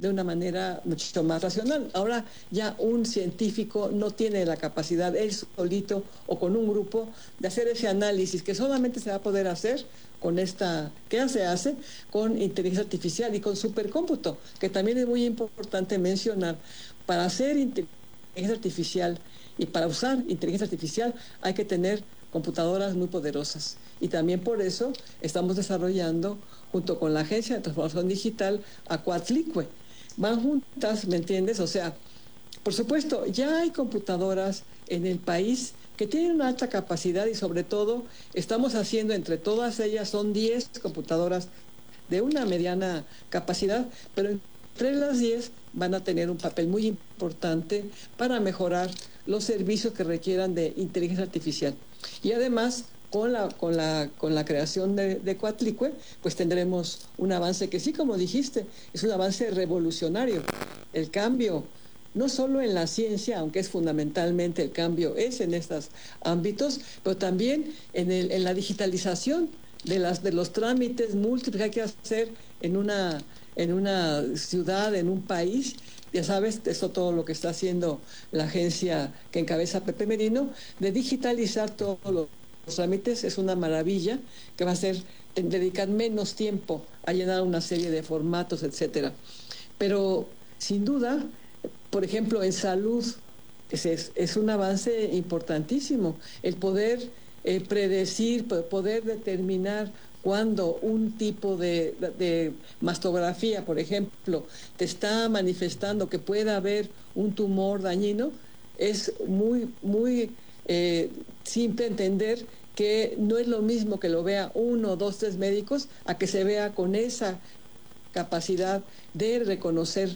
de una manera mucho más racional. Ahora ya un científico no tiene la capacidad, él solito o con un grupo, de hacer ese análisis que solamente se va a poder hacer con esta, que ya se hace con inteligencia artificial y con supercómputo, que también es muy importante mencionar. Para hacer inteligencia artificial y para usar inteligencia artificial hay que tener computadoras muy poderosas. Y también por eso estamos desarrollando, junto con la Agencia de Transformación Digital, Aquatlicue. Van juntas, ¿me entiendes? O sea, por supuesto, ya hay computadoras en el país que tienen una alta capacidad y sobre todo estamos haciendo entre todas ellas, son 10 computadoras de una mediana capacidad, pero entre las 10 van a tener un papel muy importante para mejorar los servicios que requieran de inteligencia artificial. Y además, con la creación de Coatlicue, pues tendremos un avance que sí, como dijiste, es un avance revolucionario. El cambio, no solo en la ciencia, aunque es fundamentalmente el cambio, es en estos ámbitos, pero también en la digitalización de los trámites múltiples que hay que hacer en una ciudad, en un país. Ya sabes, eso todo lo que está haciendo la agencia que encabeza Pepe Merino, de digitalizar todos los trámites, es una maravilla, que va a ser dedicar menos tiempo a llenar una serie de formatos, etcétera. Pero, sin duda, por ejemplo, en salud, es un avance importantísimo, el poder predecir, poder determinar cuando un tipo de mastografía, por ejemplo, te está manifestando que pueda haber un tumor dañino, es muy simple entender que no es lo mismo que lo vea 1, 2, 3 médicos a que se vea con esa capacidad de reconocer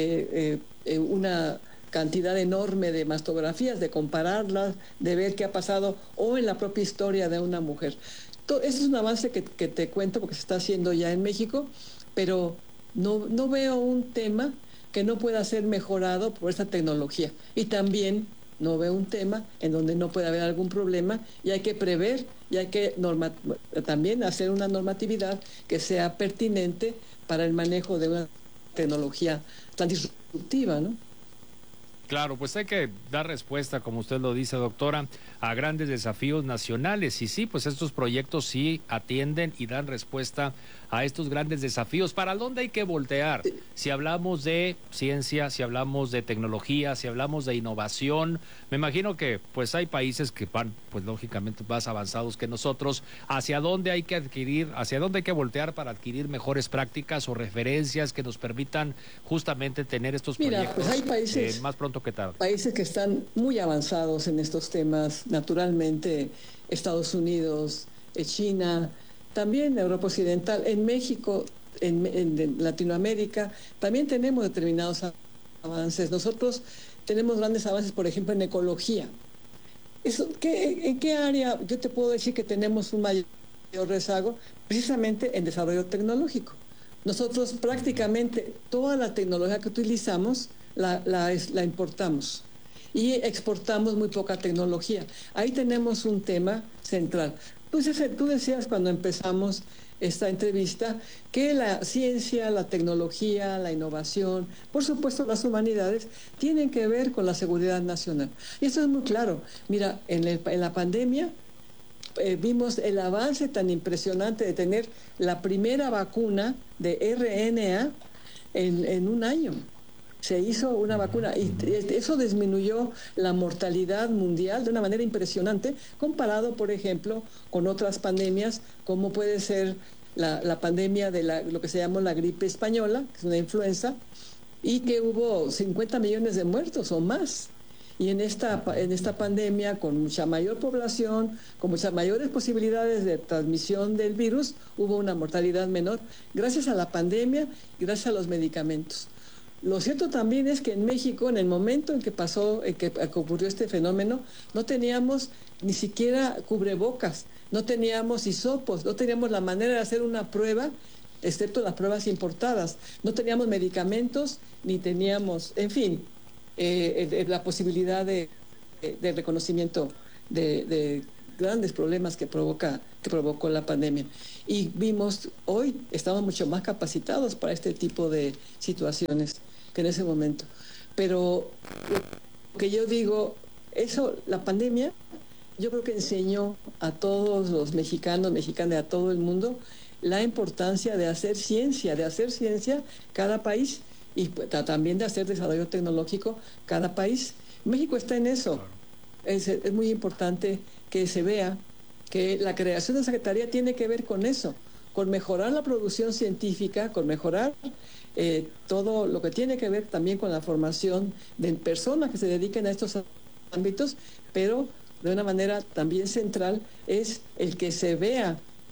una cantidad enorme de mastografías, de compararlas, de ver qué ha pasado o en la propia historia de una mujer. Ese es un avance que te cuento porque se está haciendo ya en México, pero no veo un tema que no pueda ser mejorado por esta tecnología. Y también no veo un tema en donde no pueda haber algún problema y hay que prever y hay que también hacer una normatividad que sea pertinente para el manejo de una tecnología tan disruptiva, ¿no? Claro, pues hay que dar respuesta, como usted lo dice, doctora, a grandes desafíos nacionales. Y sí, pues estos proyectos sí atienden y dan respuesta a estos grandes desafíos. ¿Para dónde hay que voltear? Si hablamos de ciencia, si hablamos de tecnología, si hablamos de innovación, me imagino que pues hay países que van, pues lógicamente más avanzados que nosotros. ¿Hacia dónde hay que adquirir, hacia dónde hay que voltear para adquirir mejores prácticas o referencias que nos permitan justamente tener estos proyectos pues hay países, más pronto que tarde? Países que están muy avanzados en estos temas, naturalmente Estados Unidos, China, también Europa Occidental, en México, en Latinoamérica, también tenemos determinados avances. Nosotros tenemos grandes avances, por ejemplo, en ecología. ¿En qué área yo te puedo decir que tenemos un mayor rezago? Precisamente en desarrollo tecnológico. Nosotros prácticamente toda la tecnología que utilizamos la importamos y exportamos muy poca tecnología. Ahí tenemos un tema central. Tú decías cuando empezamos esta entrevista que la ciencia, la tecnología, la innovación, por supuesto las humanidades, tienen que ver con la seguridad nacional. Y eso es muy claro. Mira, en la pandemia vimos el avance tan impresionante de tener la primera vacuna de RNA en un año. Se hizo una vacuna y eso disminuyó la mortalidad mundial de una manera impresionante comparado, por ejemplo, con otras pandemias como puede ser la pandemia de lo que se llama la gripe española, que es una influenza, y que hubo 50 millones de muertos o más. Y en esta pandemia, con mucha mayor población, con muchas mayores posibilidades de transmisión del virus, hubo una mortalidad menor gracias a la pandemia y gracias a los medicamentos. Lo cierto también es que en México, en el momento en que ocurrió este fenómeno, no teníamos ni siquiera cubrebocas, no teníamos hisopos, no teníamos la manera de hacer una prueba, excepto las pruebas importadas. No teníamos medicamentos, ni teníamos, en fin, la posibilidad de reconocimiento de grandes problemas que provocó la pandemia. Y vimos, hoy estamos mucho más capacitados para este tipo de situaciones que en ese momento. Pero lo que yo digo, la pandemia, yo creo que enseñó a todos los mexicanas, a todo el mundo, la importancia de hacer ciencia cada país, y también de hacer desarrollo tecnológico cada país. México está en eso. Es muy importante que se vea que la creación de la Secretaría tiene que ver con eso, con mejorar la producción científica, con mejorar todo lo que tiene que ver también con la formación de personas que se dediquen a estos ámbitos, pero de una manera también central es el que se vea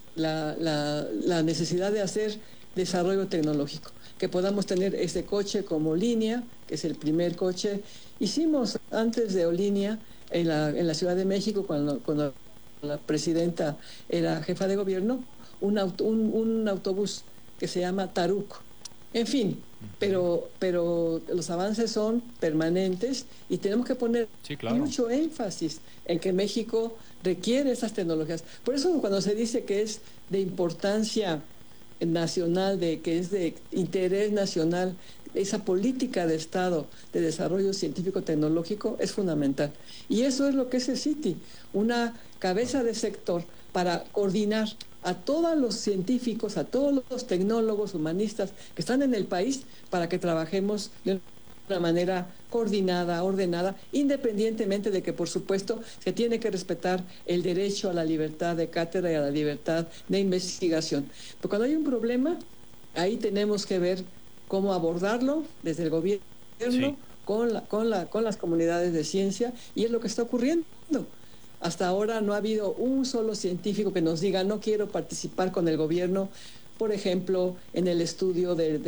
la necesidad de hacer desarrollo tecnológico, que podamos tener este coche como línea, que es el primer coche. Hicimos antes de Olínea en la Ciudad de México, cuando la presidenta era jefa de gobierno, un autobús que se llama Taruc. En fin, pero los avances son permanentes y tenemos que poner mucho énfasis en que México requiere esas tecnologías. Por eso cuando se dice que es de importancia nacional, que es de interés nacional, esa política de Estado de desarrollo científico-tecnológico es fundamental. Y eso es lo que es el CITI, una cabeza de sector para coordinar a todos los científicos, a todos los tecnólogos, humanistas que están en el país, para que trabajemos de una manera coordinada, ordenada, independientemente de que, por supuesto, se tiene que respetar el derecho a la libertad de cátedra y a la libertad de investigación. Pero cuando hay un problema, ahí tenemos que ver cómo abordarlo desde el gobierno, sí, con las comunidades de ciencia, y es lo que está ocurriendo. Hasta ahora no ha habido un solo científico que nos diga no quiero participar con el gobierno, por ejemplo, en el estudio de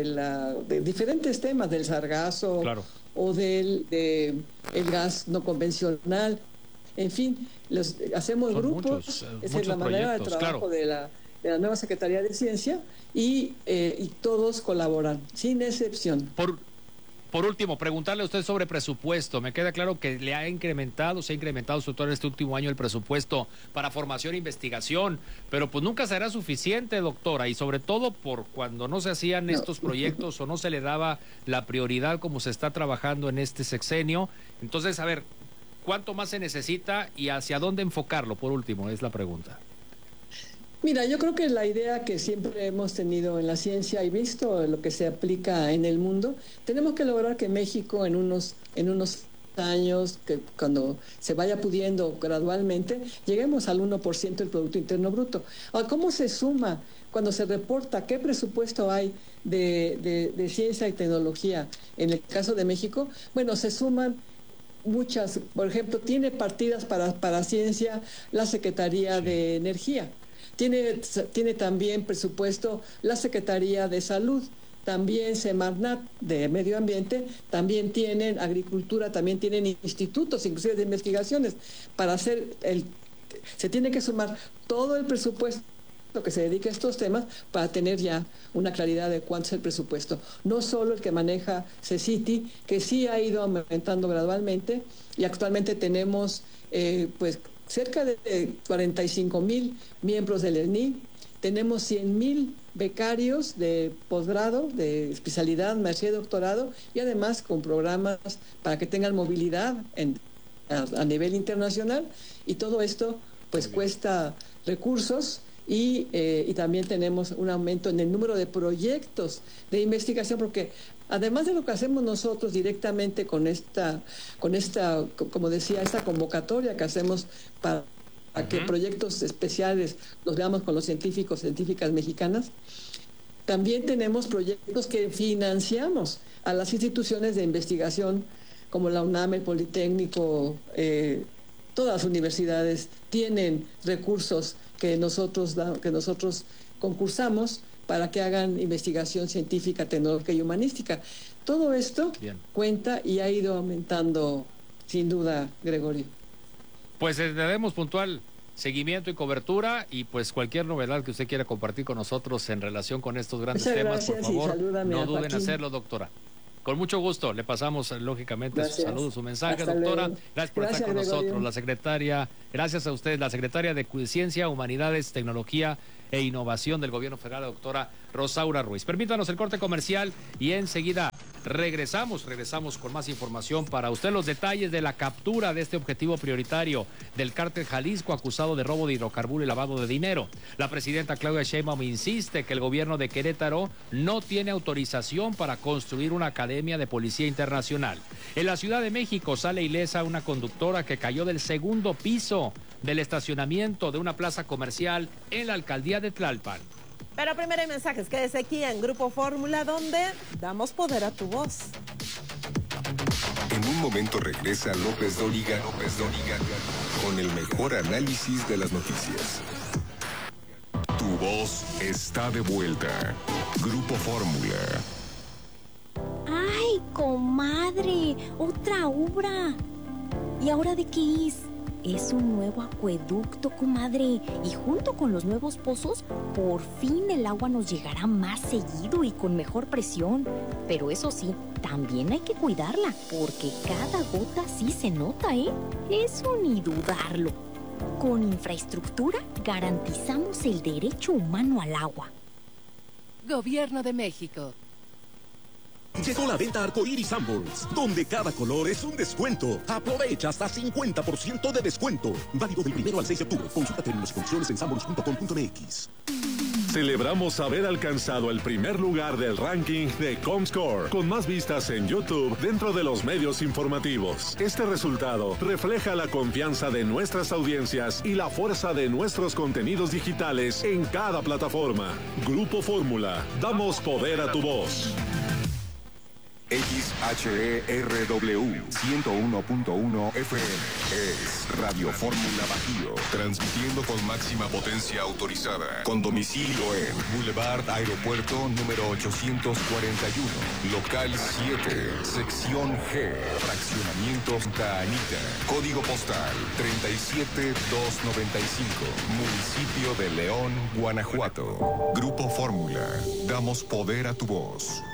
diferentes temas, del sargazo, claro, o del el gas no convencional. En fin, hacemos son grupos, esa es la manera de trabajo, claro, de la nueva Secretaría de Ciencia, y todos colaboran, sin excepción. Por último, preguntarle a usted sobre presupuesto. Me queda claro que se ha incrementado sobre todo en este último año, el presupuesto para formación e investigación, pero pues nunca será suficiente, doctora, y sobre todo por cuando no se hacían estos proyectos o no se le daba la prioridad como se está trabajando en este sexenio. Entonces, a ver, ¿cuánto más se necesita y hacia dónde enfocarlo? Por último, es la pregunta. Mira, yo creo que la idea que siempre hemos tenido en la ciencia y visto lo que se aplica en el mundo, tenemos que lograr que México en unos años, que cuando se vaya pudiendo gradualmente, lleguemos al 1% del Producto Interno Bruto. Ahora, ¿cómo se suma cuando se reporta qué presupuesto hay de ciencia y tecnología en el caso de México? Bueno, se suman muchas. Por ejemplo, tiene partidas para ciencia la Secretaría de Energía. Tiene también presupuesto la Secretaría de Salud, también Semarnat de Medio Ambiente, también tienen Agricultura, también tienen institutos, inclusive de investigaciones, para hacer se tiene que sumar todo el presupuesto que se dedica a estos temas para tener ya una claridad de cuánto es el presupuesto. No solo el que maneja CECITI, que sí ha ido aumentando gradualmente, y actualmente tenemos pues cerca de 45,000 miembros del ENI, tenemos 100,000 becarios de posgrado, de especialidad, maestría y doctorado, y además con programas para que tengan movilidad a nivel internacional, y todo esto pues cuesta recursos, y también tenemos un aumento en el número de proyectos de investigación, porque además de lo que hacemos nosotros directamente con esta, como decía, esta convocatoria que hacemos para que proyectos especiales los veamos con los científicas mexicanas, también tenemos proyectos que financiamos a las instituciones de investigación como la UNAM, el Politécnico, todas las universidades tienen recursos que nosotros concursamos para que hagan investigación científica, tecnológica y humanística. Todo esto cuenta y ha ido aumentando, sin duda, Gregorio. Pues le damos puntual seguimiento y cobertura, y pues cualquier novedad que usted quiera compartir con nosotros en relación con estos grandes temas, por favor, no duden en hacerlo, doctora. Con mucho gusto, le pasamos lógicamente sus saludos, su mensaje, Hasta doctora. luego. Gracias por estar con Gregorio. nosotros, la secretaria, gracias a usted, la secretaria de Ciencia, Humanidades, Tecnología e Innovación del Gobierno Federal, la doctora Rosaura Ruiz. Permítanos el corte comercial y enseguida regresamos con más información para usted, los detalles de la captura de este objetivo prioritario del cártel Jalisco acusado de robo de hidrocarburo y lavado de dinero. La presidenta Claudia Sheinbaum insiste que el gobierno de Querétaro no tiene autorización para construir una academia de policía internacional. En la Ciudad de México sale ilesa una conductora que cayó del segundo piso del estacionamiento de una plaza comercial en la alcaldía de Tlalpan. Pero primero hay mensajes, quédese aquí en Grupo Fórmula, donde damos poder a tu voz. En un momento regresa López Dóriga con el mejor análisis de las noticias. Tu voz está de vuelta. Grupo Fórmula. ¡Ay, comadre! ¡Otra obra! ¿Y ahora de qué es? Es un nuevo acueducto, comadre. Y junto con los nuevos pozos, por fin el agua nos llegará más seguido y con mejor presión. Pero eso sí, también hay que cuidarla, porque cada gota sí se nota, ¿eh? Eso ni dudarlo. Con infraestructura garantizamos el derecho humano al agua. Gobierno de México. Llegó la venta Arcoíris Sanborns, donde cada color es un descuento. Aprovecha hasta 50% de descuento. Válido del 1 al 6 de octubre. Consulta términos y condiciones en sanborns.com.mx. Celebramos haber alcanzado el primer lugar del ranking de Comscore, con más vistas en YouTube dentro de los medios informativos. Este resultado refleja la confianza de nuestras audiencias y la fuerza de nuestros contenidos digitales en cada plataforma. Grupo Fórmula, damos poder a tu voz. XHERW 101.1 FM es Radio Fórmula Bajío, transmitiendo con máxima potencia autorizada, con domicilio en Boulevard Aeropuerto número 841, local 7, sección G, fraccionamiento Santa Anita, código postal 37295, municipio de León, Guanajuato. Grupo Fórmula, damos poder a tu voz.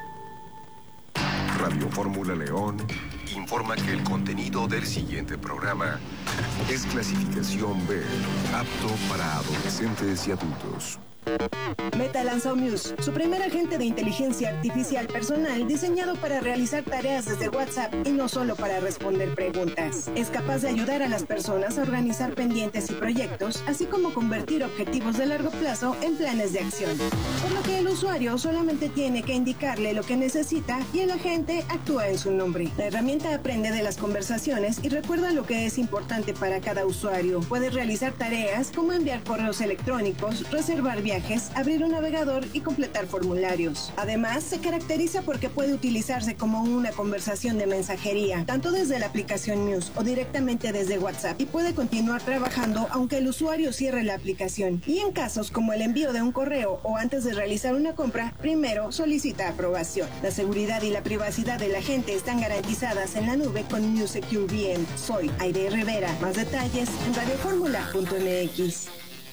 Radio Fórmula León informa que el contenido del siguiente programa es clasificación B, apto para adolescentes y adultos. Meta lanzó Muse, su primer agente de inteligencia artificial personal diseñado para realizar tareas desde WhatsApp y no solo para responder preguntas. Es capaz de ayudar a las personas a organizar pendientes y proyectos, así como convertir objetivos de largo plazo en planes de acción. Por lo que el usuario solamente tiene que indicarle lo que necesita y el agente actúa en su nombre. La herramienta aprende de las conversaciones y recuerda lo que es importante para cada usuario. Puede realizar tareas como enviar correos electrónicos, reservar viajes, abrir un navegador y completar formularios. Además, se caracteriza porque puede utilizarse como una conversación de mensajería, tanto desde la aplicación Muse o directamente desde WhatsApp, y puede continuar trabajando aunque el usuario cierre la aplicación. Y en casos como el envío de un correo o antes de realizar una compra, primero solicita aprobación. La seguridad y la privacidad de la gente están garantizadas en la nube con Muse Secure VM. Soy Aide Rivera. Más detalles en radioformula.mx.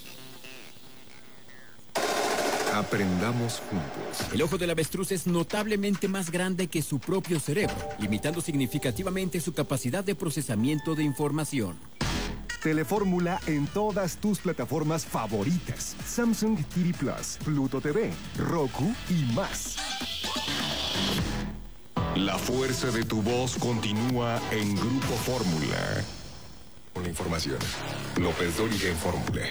Aprendamos juntos. El ojo del avestruz es notablemente más grande que su propio cerebro, limitando significativamente su capacidad de procesamiento de información. Telefórmula en todas tus plataformas favoritas. Samsung TV Plus, Pluto TV, Roku y más. La fuerza de tu voz continúa en Grupo Fórmula. Con la información, López Dóriga en Fórmula.